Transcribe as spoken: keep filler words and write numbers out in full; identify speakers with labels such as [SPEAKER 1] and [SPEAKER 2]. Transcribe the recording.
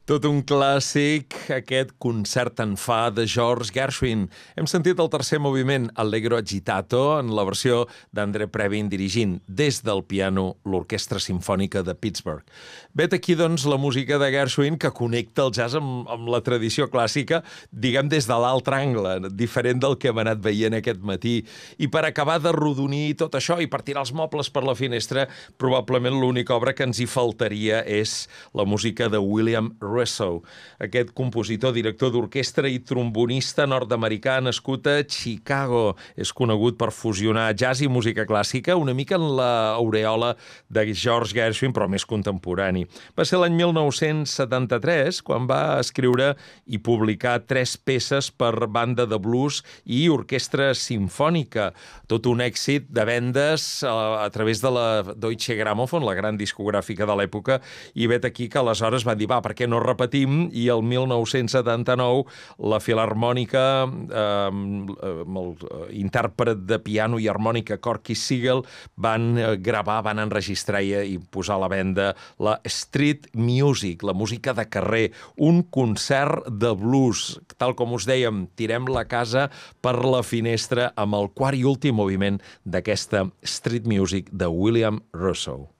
[SPEAKER 1] Tot un clàssic, aquest concert en fa de George Gershwin. Hem sentit el tercer moviment, Allegro agitato, en la versió d'André Previn dirigint des del piano l'Orquestra Simfònica de Pittsburgh. Vet aquí, doncs, la música de Gershwin que connecta el jazz amb, amb la tradició clàssica, diguem, des de l'altre angle, diferent del que hem anat veient aquest matí. I per acabar de rodonir tot això i per tirar els mobles per la finestra, probablement l'única obra que ens hi faltaria és la música de William Russo, aquest compositor, director d'orquestra i trombonista nord-americà nascut a Chicago. És conegut per fusionar jazz i música clàssica, una mica en l'aureola de George Gershwin, però més contemporani. Va ser l'any mil nou-cents setanta-tres quan va escriure i publicar tres peces per banda de blues i orquestra simfònica. Tot un èxit de vendes a, a través de la Deutsche Grammophon, la gran discogràfica de l'època, i vet aquí que aleshores van dir, va, per què no repetim? I el mil nou-cents setanta-nou la Filarmònica, eh, amb el intèrpret de piano i harmònica Corky Siegel, van gravar, van enregistrar i, i posar a la venda la Street Music, la música de carrer, un concert de blues. Tal com us dèiem, tirem la casa per la finestra amb el quart i últim moviment d'aquesta Street Music de William Russo.